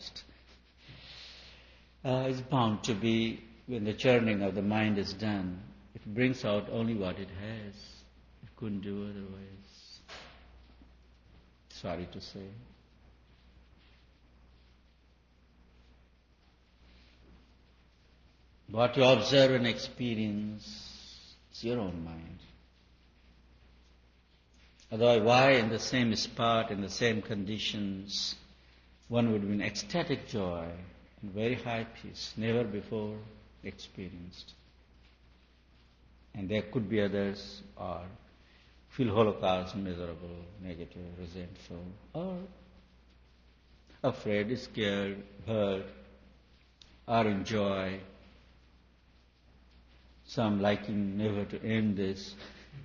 past. It's bound to be, when the churning of the mind is done, it brings out only what it has. It couldn't do otherwise. Sorry to say. What you observe and experience, it's your own mind. Otherwise, why in the same spot, in the same conditions, one would be in ecstatic joy and very high peace, never before experienced. And there could be others or feel holocaust, miserable, negative, resentful, or afraid, scared, hurt, or in joy, some liking never to end this,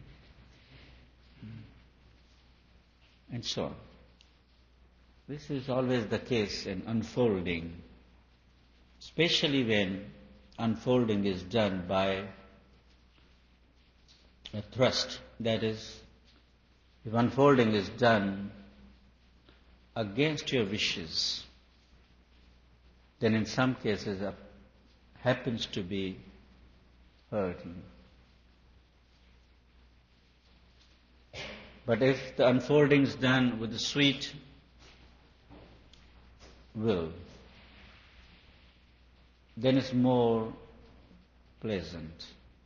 and so on. This is always the case in unfolding, especially when unfolding is done by a thrust. That is, if unfolding is done against your wishes, then in some cases it happens to be hurting. But if the unfolding is done with a sweet will, then it's more pleasant.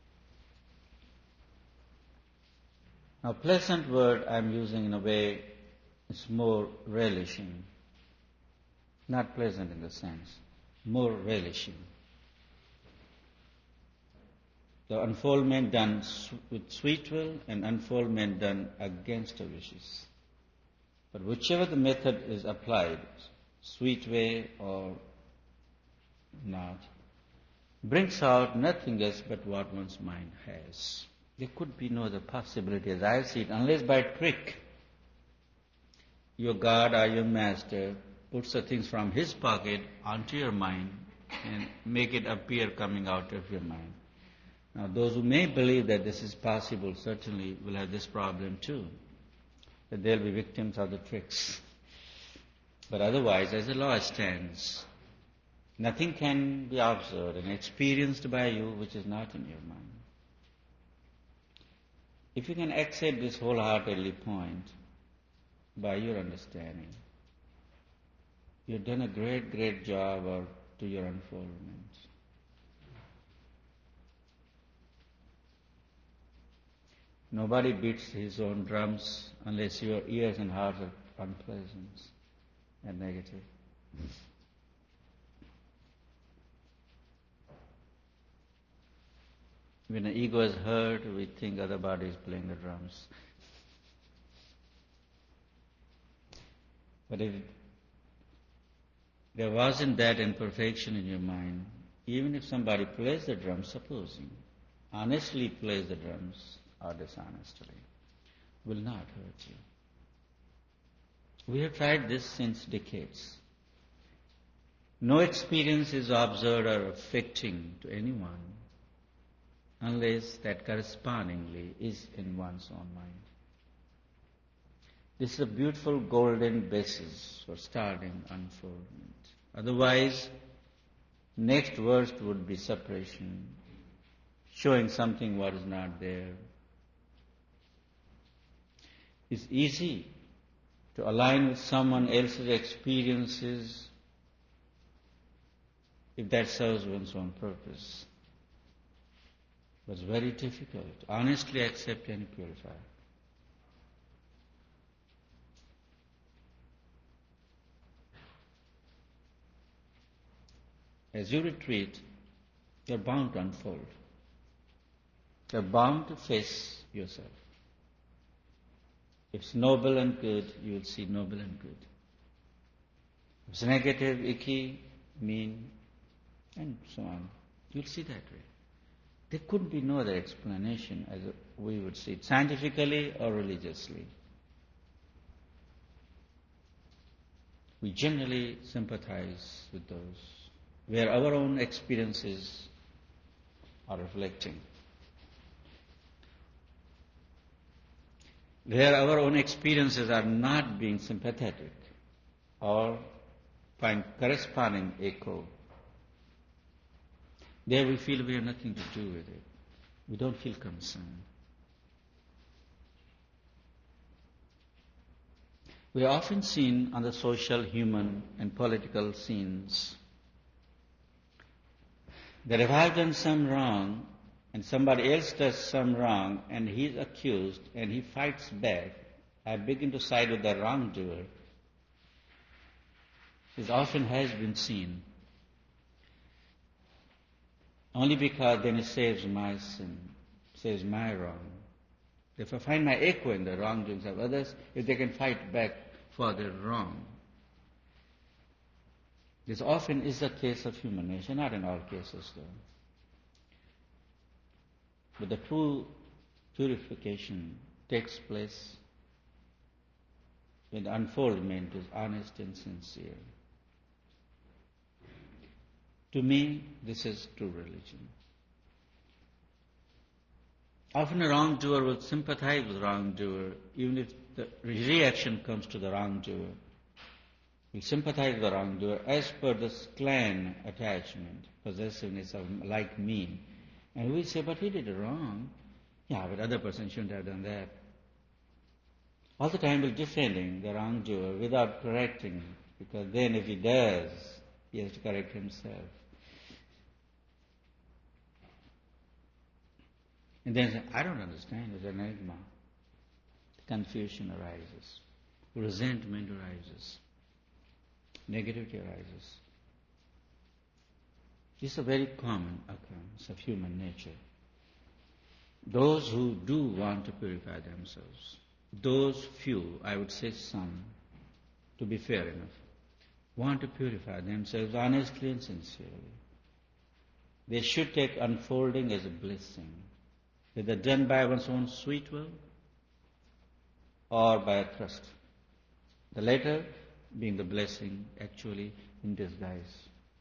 Now, pleasant word I'm using in a way, it's more relishing. Not pleasant in the sense, more relishing. The unfoldment done with sweet will and unfoldment done against our wishes. But whichever the method is applied, sweet way or not, brings out nothing else but what one's mind has. There could be no other possibility as I see it, unless by trick your God or your master puts the things from his pocket onto your mind and make it appear coming out of your mind. Now, those who may believe that this is possible certainly will have this problem too, that they'll be victims of the tricks. But otherwise, as the law stands, nothing can be observed and experienced by you which is not in your mind. If you can accept this wholeheartedly point by your understanding, you've done a great, great job to your unfoldment. Nobody beats his own drums unless your ears and hearts are unpleasant and negative. When the ego is hurt, we think other body is playing the drums. But if there wasn't that imperfection in your mind, even if somebody plays the drums, supposing, honestly plays the drums or dishonestly, will not hurt you. We have tried this since decades. No experience is observed or affecting to anyone unless that correspondingly is in one's own mind. This is a beautiful golden basis for starting unfoldment. Otherwise, next verse would be separation, showing something what is not there. It's easy to align with someone else's experiences if that serves one's own purpose. But it's very difficult to honestly accept and purify. As you retreat, you're bound to unfold. You're bound to face yourself. If it's noble and good, you will see noble and good. If it's negative, icky, mean, and so on, you'll see that way. There couldn't be no other explanation as we would see it, scientifically or religiously. We generally sympathize with those where our own experiences are reflecting. Where our own experiences are not being sympathetic or find corresponding echo. There we feel we have nothing to do with it. We don't feel concerned. We are often seen on the social, human, and political scenes that if I've done some wrong and somebody else does some wrong and he's accused and he fights back, I begin to side with the wrongdoer. This often has been seen. Only because then it saves my sin, saves my wrong. If I find my echo in the wrongdoings of others, if they can fight back for their wrong. This often is the case of human nature, not in all cases though. But the true purification takes place when the unfoldment is honest and sincere. To me, this is true religion. Often a wrongdoer will sympathize with the wrongdoer, even if the reaction comes to the wrongdoer. We sympathize with the wrongdoer as per this clan attachment, possessiveness of like me. And we say, but he did it wrong. Yeah, but other person shouldn't have done that. All the time we're defending the wrongdoer without correcting, because then if he does, he has to correct himself. And then I don't understand, it's an enigma. Confusion arises, resentment arises, negativity arises. These are very common occurrences of human nature. Those who do want to purify themselves, those few, I would say some, to be fair enough, want to purify themselves honestly and sincerely. They should take unfolding as a blessing, whether done by one's own sweet will or by a trust. The latter being the blessing actually in disguise.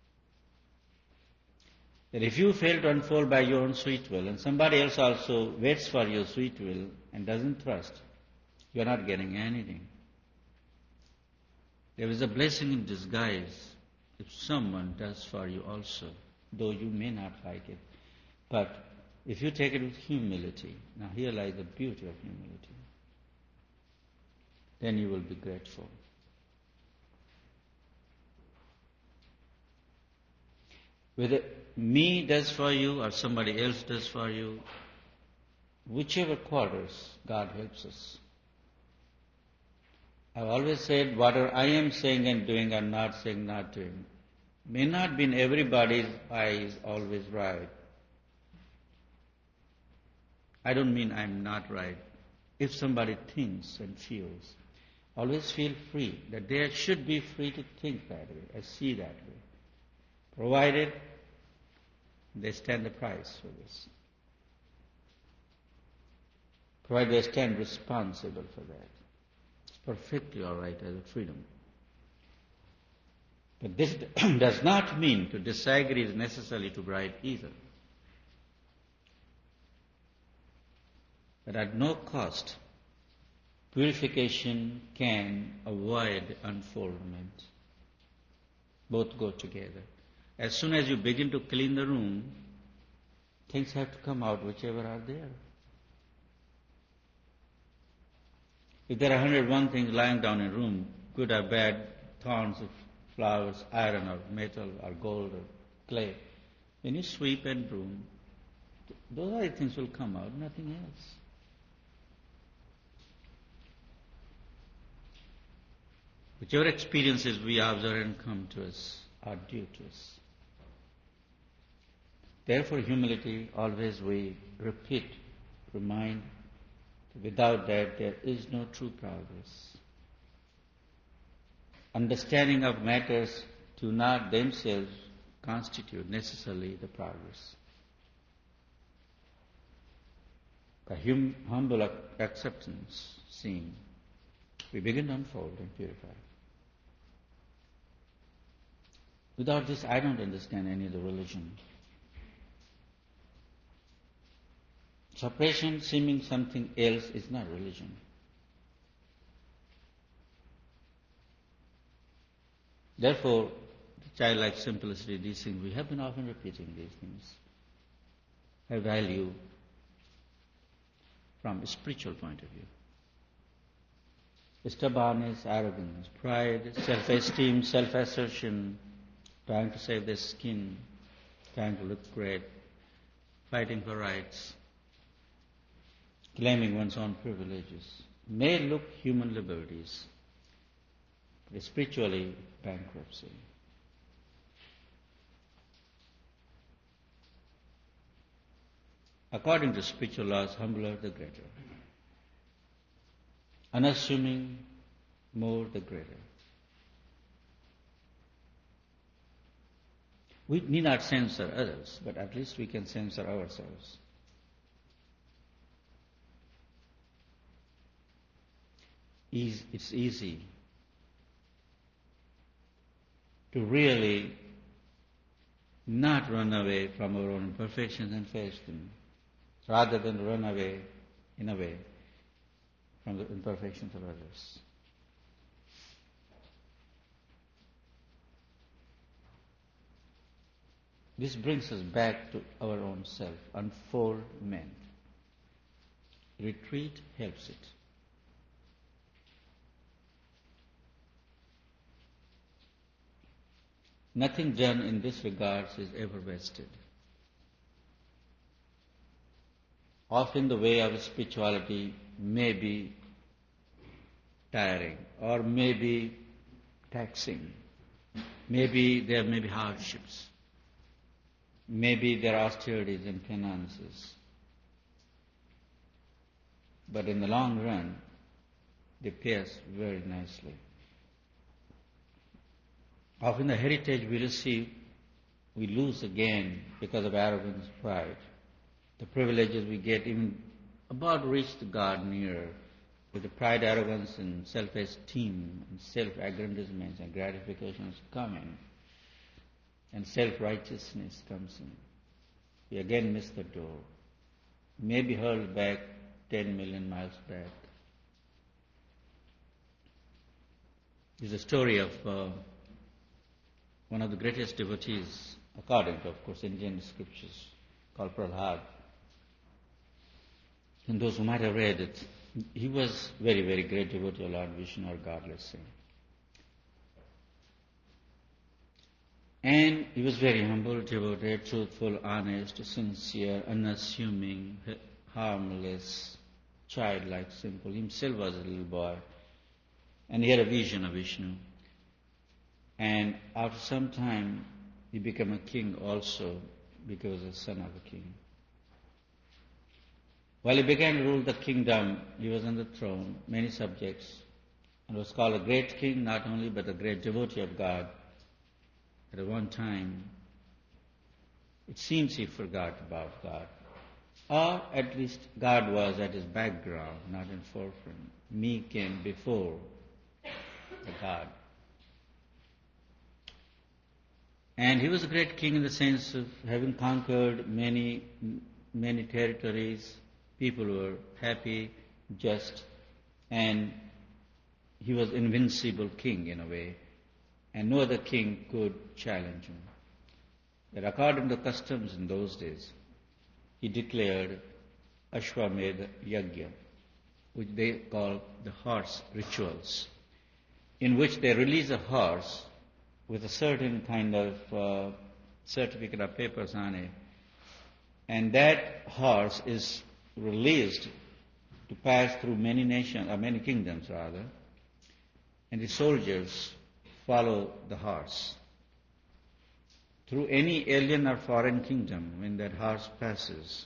That if you fail to unfold by your own sweet will and somebody else also waits for your sweet will and doesn't trust, you are not getting anything. There is a blessing in disguise if someone does for you also, though you may not like it. But if you take it with humility, now here lies the beauty of humility, then you will be grateful. Whether me does for you or somebody else does for you, whichever quarters, God helps us. I've always said whatever I am saying and doing or not saying, not doing, may not be in everybody's eyes always right. I don't mean I'm not right. If somebody thinks and feels, always feel free, that they should be free to think that way, and see that way, provided they stand the price for this. Provided they stand responsible for that. It's perfectly all right as a freedom. But this does not mean to disagree is necessarily to be right either. But at no cost, purification can avoid unfoldment. Both go together. As soon as you begin to clean the room, things have to come out whichever are there. If there are 101 things lying down in a room, good or bad, thorns of flowers, iron or metal or gold or clay, when you sweep and broom, those other things will come out, nothing else. Whichever experiences we observe and come to us are due to us. Therefore, humility, always we repeat, remind, without that there is no true progress. Understanding of matters do not themselves constitute necessarily the progress. By humble acceptance, seeing, we begin to unfold and purify. Without this, I don't understand any of the religion. Separation seeming something else is not religion. Therefore, the childlike simplicity, these things, we have been often repeating these things, have value from a spiritual point of view. Stubbornness, arrogance, pride, self-esteem, self-assertion, trying to save their skin, trying to look great, fighting for rights, claiming one's own privileges, may look human liberties, but spiritually bankruptcy. According to spiritual laws, humbler the greater. Unassuming, more the greater. We need not censor others, but at least we can censor ourselves. It's easy to really not run away from our own imperfections and face them, rather than run away, in a way, from the imperfections of others. This brings us back to our own self, unfoldment. Retreat helps it. Nothing done in this regard is ever wasted. Often the way of spirituality may be tiring or may be taxing. Maybe there may be hardships. Maybe there are austerities and penances. But in the long run, they pay us very nicely. Often the heritage we receive, we lose again because of arrogance, pride. The privileges we get even about reach to God near, with the pride, arrogance, and self-esteem, and self-aggrandizement and gratifications coming, and self-righteousness comes in. We again miss the door. May be hurled back 10 million miles back. It's a story of one of the greatest devotees, according to, of course, Indian scriptures, called Prahlad. And those who might have read it, he was very, very great devotee of Lord Vishnu or God, let's say. And he was very humble, devoted, truthful, honest, sincere, unassuming, harmless, childlike, simple. Himself was a little boy. And he had a vision of Vishnu. And after some time, he became a king also, because he was the son of a king. While he began to rule the kingdom, he was on the throne, many subjects, and was called a great king, not only, but a great devotee of God. At one time, it seems he forgot about God. Or at least God was at his background, not in forefront. Me came before the God. And he was a great king in the sense of having conquered many territories. People were happy, just, and he was invincible king in a way, and no other king could challenge him. But according to customs in those days, he declared Ashwamedha Yajna, which they call the horse rituals, in which they release a horse with a certain kind of certificate or papers on it, and that horse is released to pass through many nations, or many kingdoms rather, and the soldiers follow the horse. Through any alien or foreign kingdom, when that horse passes,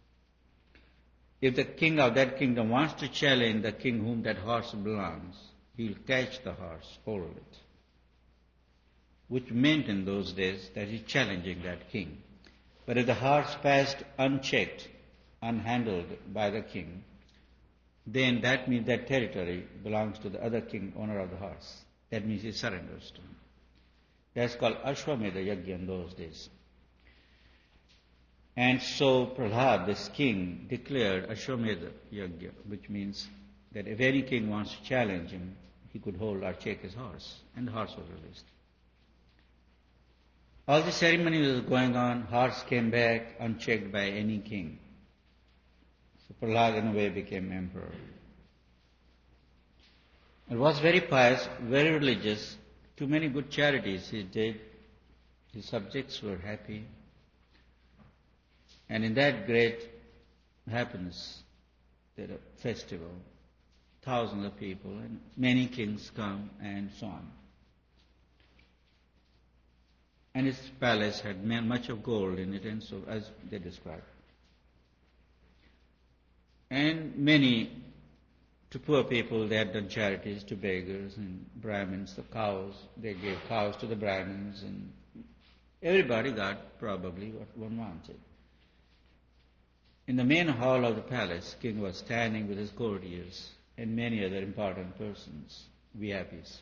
if the king of that kingdom wants to challenge the king whom that horse belongs, he'll catch the horse, hold it, which meant in those days that he's challenging that king. But if the horse passed unchecked, unhandled by the king, then that means that territory belongs to the other king, owner of the horse. That means he surrenders to him. That's called Ashwamedha Yajna in those days. And so Prahlad, this king, declared Ashwamedha Yajna, which means that if any king wants to challenge him, he could hold or check his horse, and the horse was released. All the ceremony was going on, horse came back unchecked by any king. So Prahlad in a way became emperor. It was very pious, very religious, too many good charities he did. His subjects were happy. And in that great happiness, there was a festival, thousands of people, and many kings come and so on. And his palace had much of gold in it, and so as they described. And many, to poor people, they had done charities to beggars and Brahmins, the cows. They gave cows to the Brahmins, and everybody got probably what one wanted. In the main hall of the palace, king was standing with his courtiers and many other important persons, VIPs.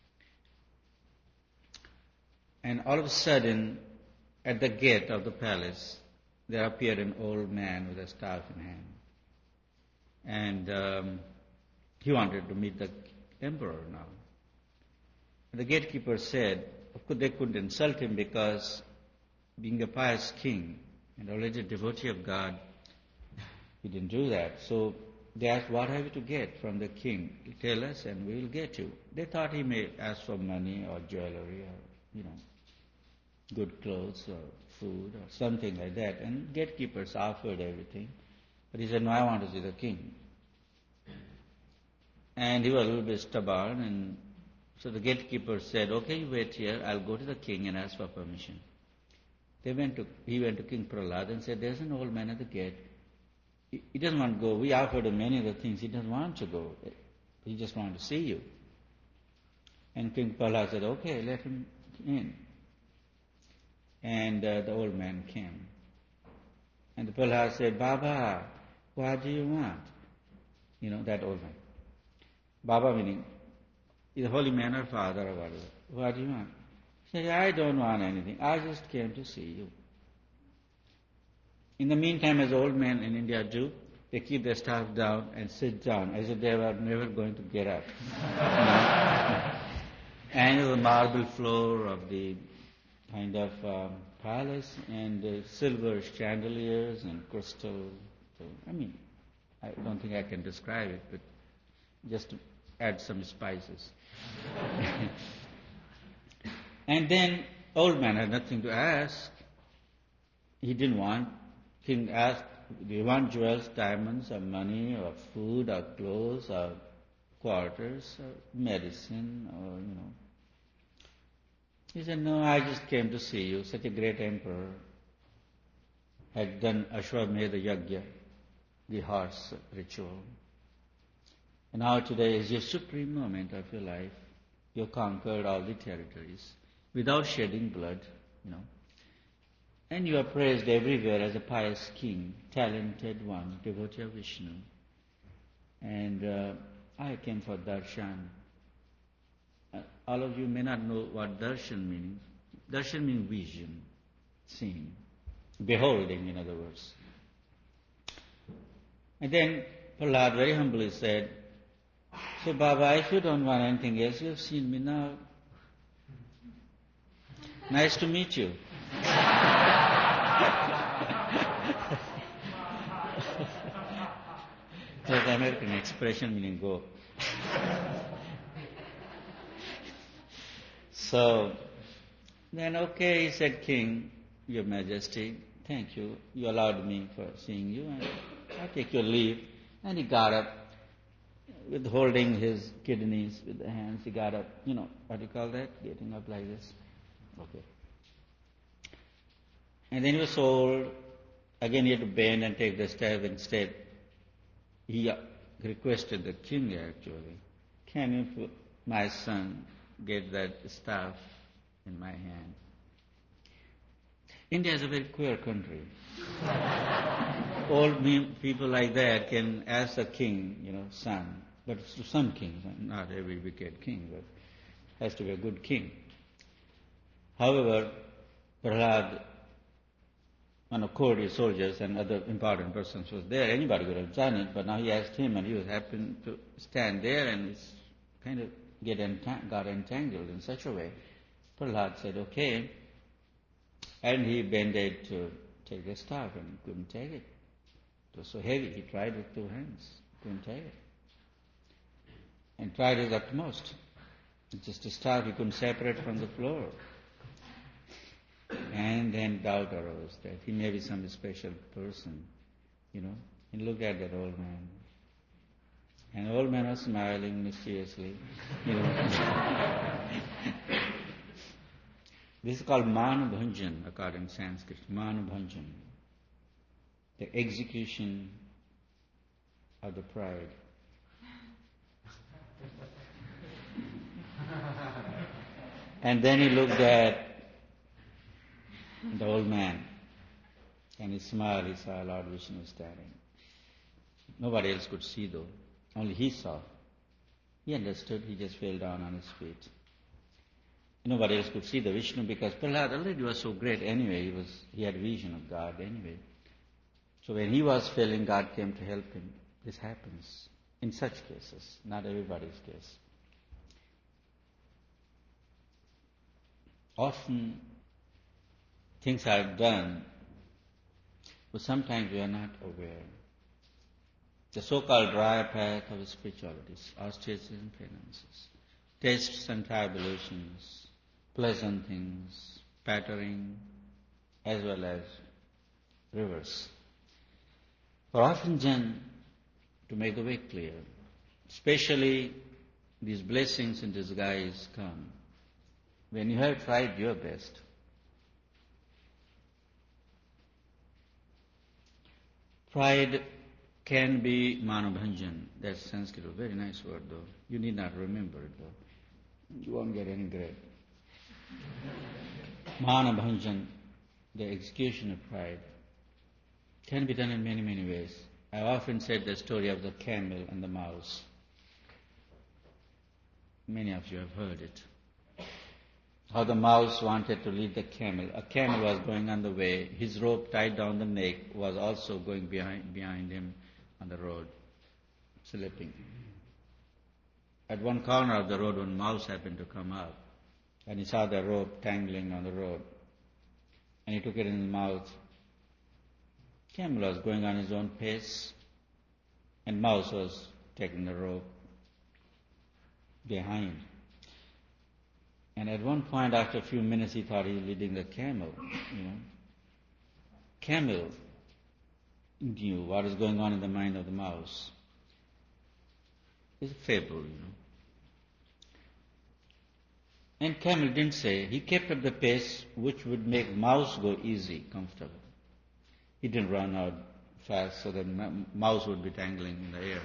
And all of a sudden, at the gate of the palace, there appeared an old man with a staff in hand. And he wanted to meet the emperor now. The gatekeeper said, of course they couldn't insult him because being a pious king and already a devotee of God, he didn't do that. So they asked, what have you to get from the king? Tell us and we will get you. They thought he may ask for money or jewelry or, good clothes or food or something like that. And gatekeepers offered everything. But he said, no, I want to see the king. And he was a little bit stubborn, and so the gatekeeper said, okay, you wait here, I'll go to the king and ask for permission. He went to King Prahlad and said, there's an old man at the gate. He doesn't want to go. We offered him many other things. He doesn't want to go. He just wants to see you. And King Prahlad said, okay, let him in. And the old man came. And the Prahlad said, Baba, what do you want? That old man. Baba meaning, is a holy man or father or whatever. What do you want? He said, I don't want anything. I just came to see you. In the meantime, as old men in India do, they keep their staff down and sit down as if they were never going to get up. And the marble floor of the kind of palace and silver chandeliers and crystal. I don't think I can describe it, but just to add some spices. And then old man had nothing to ask. He didn't want. King asked, do you want jewels, diamonds, or money, or food, or clothes, or quarters, or medicine, or, He said, no, I just came to see you. Such a great emperor had done Ashwamedha Yajna, the horse ritual. And now today is your supreme moment of your life. You conquered all the territories without shedding blood, And you are praised everywhere as a pious king, talented one, devotee of Vishnu. And I came for darshan. All of you may not know what darshan means. Darshan means vision, seeing, beholding, in other words. And then Prahlad very humbly said, so Baba, if you don't want anything else, you have seen me now. Nice to meet you. That's the American expression meaning go. So, then okay, he said, King, Your Majesty, thank you. You allowed me for seeing you, and I take your leave. And he got up, with holding his kidneys with the hands. He got up, what do you call that? Getting up like this. Okay. And then he was told, again he had to bend and take the step. Instead, he requested the king actually, can you, my son, get that staff in my hand? India is a very queer country. Old people like that can ask the king, son, but to some kings, not every wicked king, but has to be a good king. However, Prahlad, one of courtier soldiers and other important persons was there. Anybody could have done it, but now he asked him, and he was happened to stand there and kind of got entangled in such a way. Prahlad said, okay, And he bended to take the staff and couldn't take it. It was so heavy, he tried with 2 hands, couldn't take it. And tried his utmost. Just a staff he couldn't separate from the floor. And then doubt arose that he may be some special person, He looked at that old man. And the old man was smiling mischievously, This is called Manabhanjan, according to Sanskrit. Manabhanjan. The execution of the pride. And then he looked at the old man and he smiled. He saw Lord Vishnu standing. Nobody else could see though. Only he saw. He understood. He just fell down on his feet. Nobody else could see the Vishnu because Prahlad already was so great anyway. He had vision of God anyway. So when he was failing, God came to help him. This happens in such cases, not everybody's case. Often things are done, but sometimes we are not aware. The so-called dry path of spirituality, austerities and penances, tests and tribulations, pleasant things, pattering, as well as rivers. For often Jan, to make the way clear, especially these blessings in disguise come when you have tried your best. Pride can be manabhanjan. That's Sanskrit, a very nice word though. You need not remember it though. You won't get any grade. Manabhanjan, the execution of pride, can be done in many, many ways. I often said the story of the camel and the mouse. Many of you have heard it. How the mouse wanted to lead the camel. A camel was going on the way. His rope tied down the neck was also going behind him on the road, slipping. At one corner of the road, one mouse happened to come up, and he saw the rope tangling on the road, and he took it in his mouth. Camel was going on his own pace, and mouse was taking the rope behind. And at one point, after a few minutes, he thought he was leading the camel, Camel knew what is going on in the mind of the mouse. It's a fable, And camel didn't say. He kept up the pace which would make mouse go easy, comfortable. He didn't run out fast so that mouse would be tangling in the air.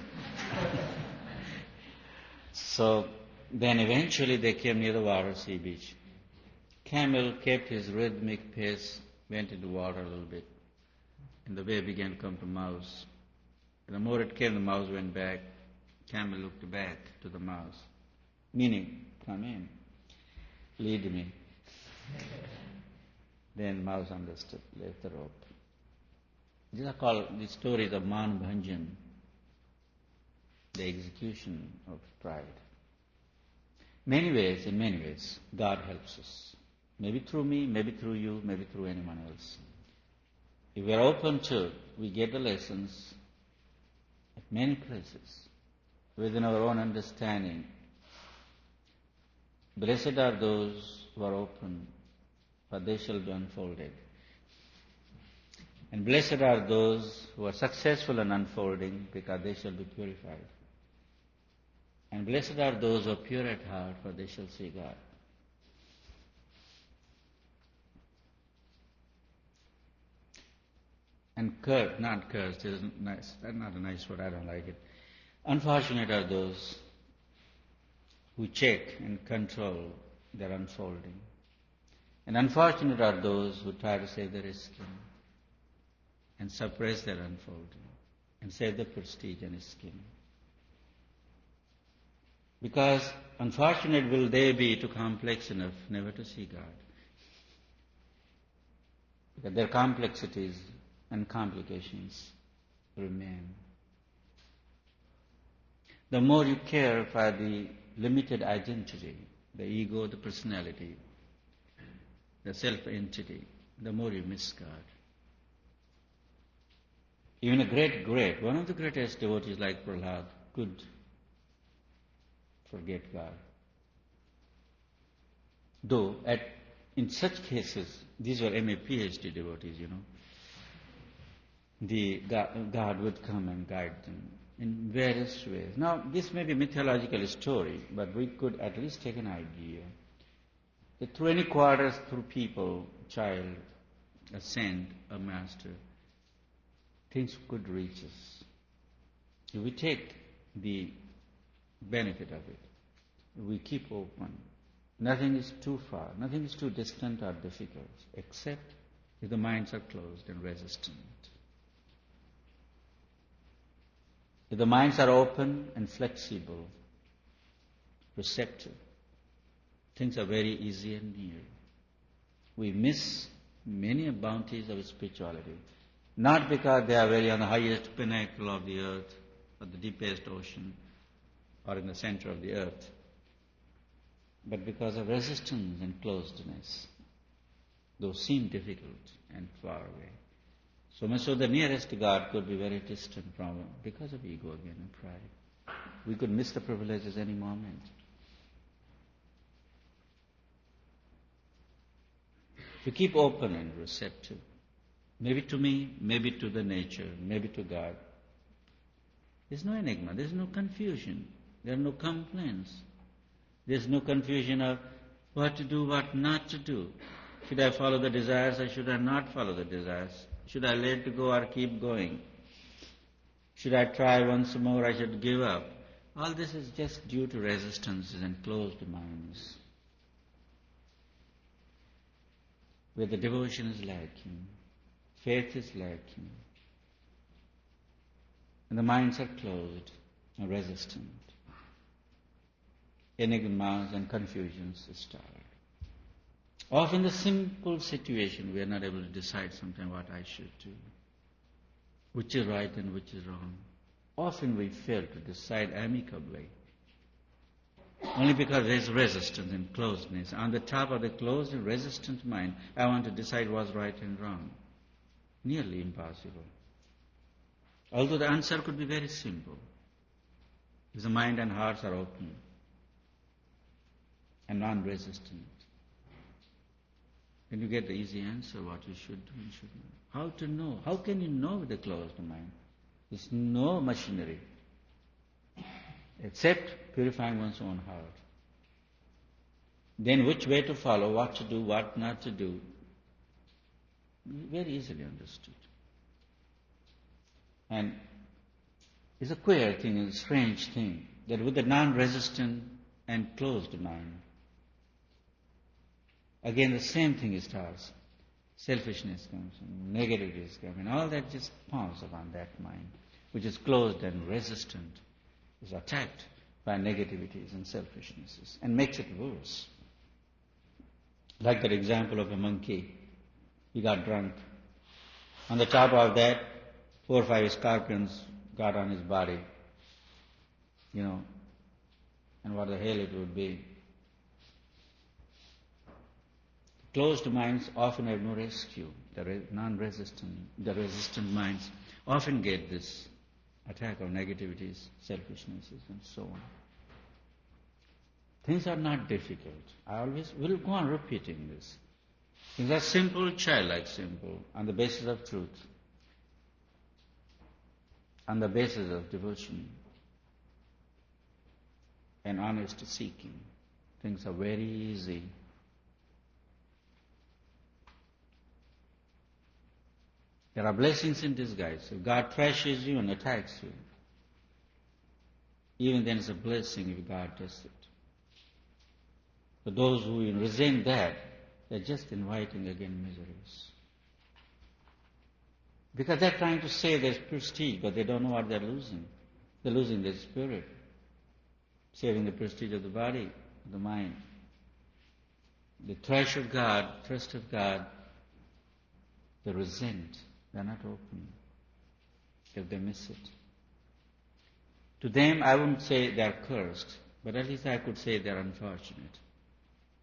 So then eventually they came near the water, sea beach. Camel kept his rhythmic pace, went into water a little bit, and the wave began to come to mouse. And the more it came, the mouse went back. Camel looked back to the mouse, meaning, come in, lead me. Then mouse understood, left the rope. These are called the stories of Manabhanjan, the execution of pride. In many ways, God helps us. Maybe through me, maybe through you, maybe through anyone else. If we are open to it, we get the lessons at many places within our own understanding. Blessed are those who are open, for they shall be unfolded. And blessed are those who are successful in unfolding, because they shall be purified. And blessed are those who are pure at heart, for they shall see God. And not cursed, isn't nice. That's not a nice word, I don't like it. Unfortunate are those who check and control their unfolding. And unfortunate are those who try to save their skin and suppress their unfolding and save the prestige and skin. Because unfortunate will they be to complex enough never to see God. Because their complexities and complications remain. The more you care for the limited identity, the ego, the personality, the self-entity, the more you miss God. Even one of the greatest devotees like Prahlad could forget God. Though in such cases, these were MA PhD devotees, God would come and guide them in various ways. Now, this may be a mythological story, but we could at least take an idea that through any quarters, through people, child, a saint, a master, things could reach us. If we take the benefit of it, we keep open. Nothing is too far, nothing is too distant or difficult, except if the minds are closed and resistant. If the minds are open and flexible, receptive, things are very easy and near. We miss many bounties of spirituality, not because they are very on the highest pinnacle of the earth, or the deepest ocean, or in the center of the earth, but because of resistance and closedness. Those seem difficult and far away. So much so the nearest to God could be very distant from because of ego again and pride. We could miss the privileges any moment. To keep open and receptive, maybe to me, maybe to the nature, maybe to God. There's no enigma, there's no confusion, there are no complaints. There's no confusion of what to do, what not to do. Should I follow the desires or should I not follow the desires? Should I let it go or keep going? Should I try once more or I should give up? All this is just due to resistances and closed minds, where the devotion is lacking, faith is lacking, and the minds are closed and resistant. Enigmas and confusions start. Often the simple situation we are not able to decide sometimes what I should do, which is right and which is wrong. Often we fail to decide amicably, only because there is resistance and closedness. On the top of the closed and resistant mind, I want to decide what's right and wrong. Nearly impossible. Although the answer could be very simple, if the mind and hearts are open and non-resistant, then you get the easy answer what you should do and should not. How to know? How can you know with a closed mind? There's no machinery except purifying one's own heart. Then which way to follow, what to do, what not to do, very easily understood. And it's a queer thing, a strange thing, that with a non-resistant and closed mind, again the same thing starts. Selfishness comes, and negativities come, and all that just pounds upon that mind, which is closed and resistant, is attacked by negativities and selfishnesses, and makes it worse. Like that example of a monkey. He got drunk. On the top of that, 4 or 5 scorpions got on his body. And what the hell it would be. Closed minds often have no rescue. The resistant minds often get this attack of negativities, selfishnesses, and so on. Things are not difficult. I will go on repeating this. Things are simple, childlike simple, on the basis of truth, on the basis of devotion and honest seeking. Things are very easy. There are blessings in disguise. If God thrashes you and attacks you, even then it's a blessing if God does it. For those who resent that, they're just inviting again miseries. Because they're trying to save their prestige, but they don't know what they're losing. They're losing their spirit, saving the prestige of the body, of the mind. They thrash of God, trust of God, they resent. They're not open if they miss it. To them, I wouldn't say they're cursed, but at least I could say they're unfortunate.